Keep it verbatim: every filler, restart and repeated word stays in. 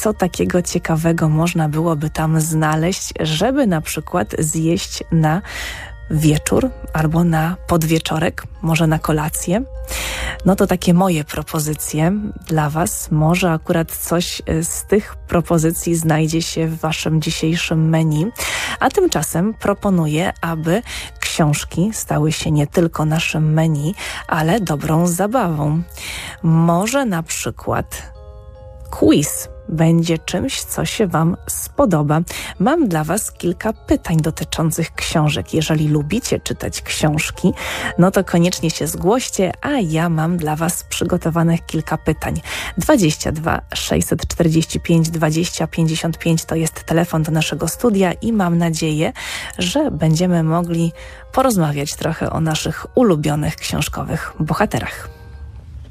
co takiego ciekawego można byłoby tam znaleźć, żeby na przykład zjeść na wieczór albo na podwieczorek, może na kolację. No to takie moje propozycje dla Was. Może akurat coś z tych propozycji znajdzie się w Waszym dzisiejszym menu. A tymczasem proponuję, aby książki stały się nie tylko naszym menu, ale dobrą zabawą. Może na przykład quiz będzie czymś, co się Wam spodoba. Mam dla Was kilka pytań dotyczących książek. Jeżeli lubicie czytać książki, no to koniecznie się zgłoście, a ja mam dla Was przygotowanych kilka pytań. dwadzieścia dwa sześćset czterdzieści pięć dwadzieścia pięćdziesiąt pięć to jest telefon do naszego studia i mam nadzieję, że będziemy mogli porozmawiać trochę o naszych ulubionych książkowych bohaterach.